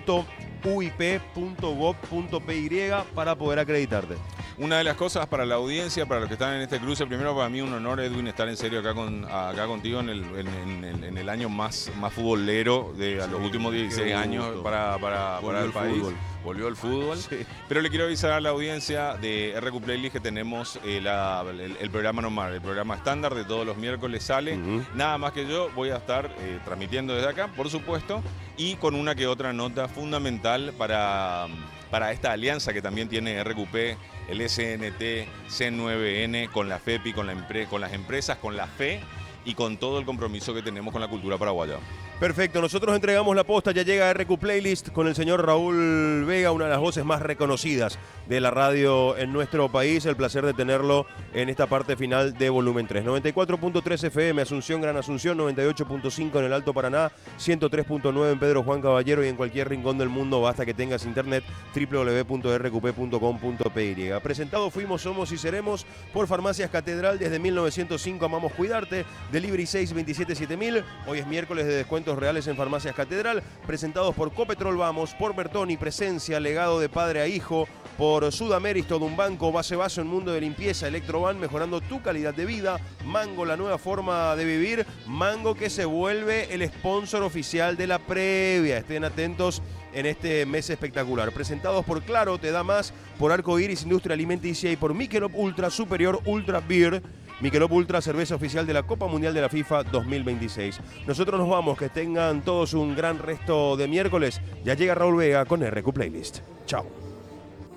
www.uip.gov.py para poder acreditarte. Una de las cosas para la audiencia, para los que están en este cruce, primero para mí un honor, Edwin, estar en serio acá contigo en el año más futbolero de los últimos 16 años para el país. Fútbol. Volvió el fútbol. Sí. Pero le quiero avisar a la audiencia de RQ Playlist que tenemos el programa normal, el programa estándar de todos los miércoles sale. Nada más que yo voy a estar transmitiendo desde acá, por supuesto, y con una que otra nota fundamental para esta alianza que también tiene RQP, el SNT, C9N, con la FEPI, con las empresas, con la FE y con todo el compromiso que tenemos con la cultura paraguaya. Perfecto, nosotros entregamos la posta, ya llega RQ Playlist con el señor Raúl Vega, una de las voces más reconocidas de la radio en nuestro país. El placer de tenerlo en esta parte final de Volumen 3. 94.3 FM, Asunción, Gran Asunción, 98.5 en el Alto Paraná, 103.9 en Pedro Juan Caballero y en cualquier rincón del mundo, basta que tengas internet, www.rqp.com.py. Presentado fuimos, somos y seremos por Farmacias Catedral desde 1905, amamos cuidarte, Delivery 627-7000, hoy es miércoles de descuentos reales en Farmacias Catedral, presentados por Copetrol Vamos, por Bertoni, Presencia, legado de padre a hijo, por Sudamérica, todo un banco, base vaso en mundo de limpieza, Electroban, mejorando tu calidad de vida, Mango, la nueva forma de vivir, Mango que se vuelve el sponsor oficial de la previa, estén atentos en este mes espectacular. Presentados por Claro, te da más, por Arco Iris, Industria Alimenticia y por Michelob Ultra Superior Ultra Beer. Michelob Ultra, cerveza oficial de la Copa Mundial de la FIFA 2026. Nosotros nos vamos, que tengan todos un gran resto de miércoles. Ya llega Raúl Vega con RQ Playlist. Chao.